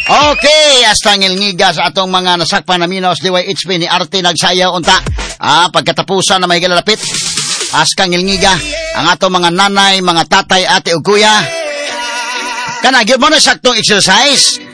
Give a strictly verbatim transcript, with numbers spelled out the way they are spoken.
Okay, hasta ngilngiga sa atong mga nasakpan na minaw sa D Y H P ni Arte nagsayaw unta. Ah, pagkatapusan na may galalapit. Hasta ngilngiga ang atong mga nanay, mga tatay, ate ug kuya. Kana gyud mo na saktong exercise.